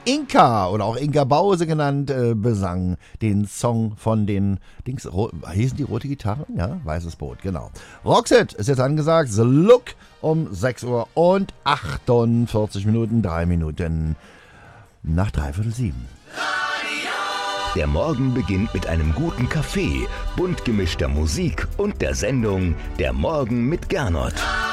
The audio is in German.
Inka oder auch Inka Bause genannt, besang den Song von den hießen die Rote Gitarre? Ja, Weißes Boot, genau. Roxette ist jetzt angesagt, The Look um 6 Uhr und 48 Minuten, 3 Minuten nach 6:45. Der Morgen beginnt mit einem guten Kaffee, bunt gemischter Musik und der Sendung Der Morgen mit Gernot.